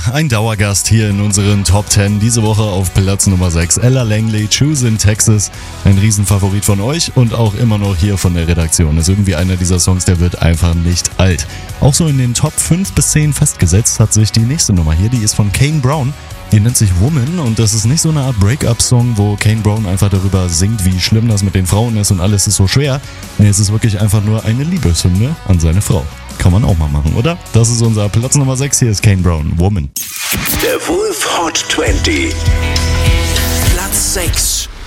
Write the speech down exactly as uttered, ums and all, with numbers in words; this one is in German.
ein Dauergast hier in unseren Top zehn. Diese Woche auf Platz Nummer sechs. Ella Langley, Choose in Texas. Ein Riesenfavorit von euch und auch immer noch hier von der Redaktion. Ist irgendwie einer dieser Songs, der wird einfach nicht alt. Auch so in den Top fünf bis zehn festgesetzt hat sich die nächste Nummer hier. Die ist von Kane Brown. Die nennt sich Woman und das ist nicht so eine Art Break-up-Song, wo Kane Brown einfach darüber singt, wie schlimm das mit den Frauen ist und alles ist so schwer. Nee, es ist wirklich einfach nur eine Liebeshymne an seine Frau. Kann man auch mal machen, oder? Das ist unser Platz Nummer sechs. Hier ist Kane Brown, Woman. Der Wolf Hot zwanzig. Platz sechs.